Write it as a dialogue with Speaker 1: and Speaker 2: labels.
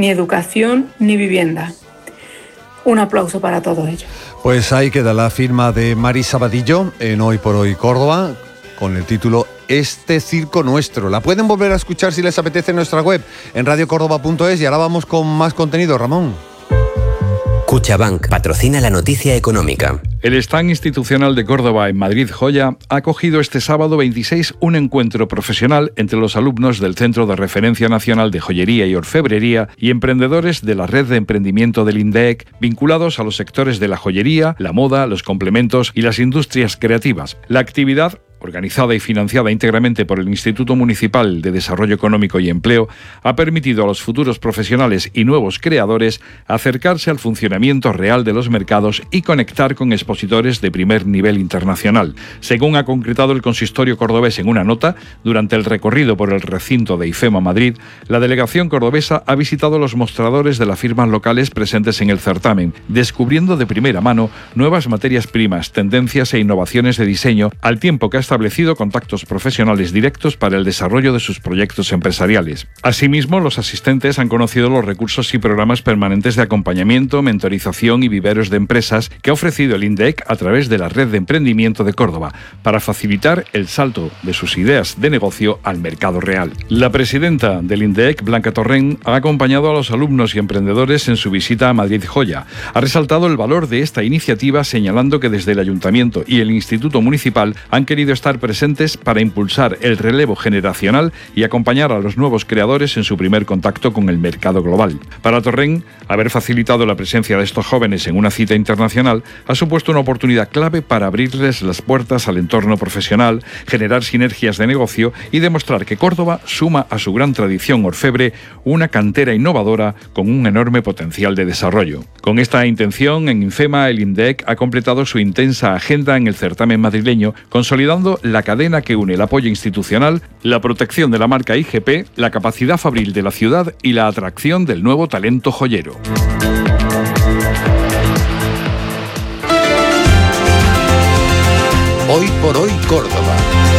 Speaker 1: ni educación, ni vivienda. Un aplauso para todos ellos.
Speaker 2: Pues ahí queda la firma de Mari Sabadillo en Hoy por Hoy Córdoba, con el título Este circo nuestro. La pueden volver a escuchar si les apetece en nuestra web, en radiocórdoba.es. Y ahora vamos con más contenido, Ramón.
Speaker 3: Cuchabank patrocina la noticia económica.
Speaker 4: El stand institucional de Córdoba en Madrid Joya ha acogido este sábado 26 un encuentro profesional entre los alumnos del Centro de Referencia Nacional de Joyería y Orfebrería y emprendedores de la red de emprendimiento del INDEEC, vinculados a los sectores de la joyería, la moda, los complementos y las industrias creativas. La actividad, organizada y financiada íntegramente por el Instituto Municipal de Desarrollo Económico y Empleo, ha permitido a los futuros profesionales y nuevos creadores acercarse al funcionamiento real de los mercados y conectar con expositores de primer nivel internacional. Según ha concretado el consistorio cordobés en una nota, durante el recorrido por el recinto de IFEMA Madrid, la delegación cordobesa ha visitado los mostradores de las firmas locales presentes en el certamen, descubriendo de primera mano nuevas materias primas, tendencias e innovaciones de diseño, al tiempo que ha establecido contactos profesionales directos para el desarrollo de sus proyectos empresariales. Asimismo, los asistentes han conocido los recursos y programas permanentes de acompañamiento, mentorización y viveros de empresas que ha ofrecido el INDEEC a través de la Red de Emprendimiento de Córdoba para facilitar el salto de sus ideas de negocio al mercado real. La presidenta del INDEEC, Blanca Torrent, ha acompañado a los alumnos y emprendedores en su visita a Madrid Joya. Ha resaltado el valor de esta iniciativa, señalando que desde el Ayuntamiento y el Instituto Municipal han querido estar presentes para impulsar el relevo generacional y acompañar a los nuevos creadores en su primer contacto con el mercado global. Para Torrent, haber facilitado la presencia de estos jóvenes en una cita internacional ha supuesto una oportunidad clave para abrirles las puertas al entorno profesional, generar sinergias de negocio y demostrar que Córdoba suma a su gran tradición orfebre una cantera innovadora con un enorme potencial de desarrollo. Con esta intención, en INFEMA, el INDEEC ha completado su intensa agenda en el certamen madrileño, consolidando la cadena que une el apoyo institucional, la protección de la marca IGP, la capacidad fabril de la ciudad y la atracción del nuevo talento joyero.
Speaker 3: Hoy por Hoy Córdoba.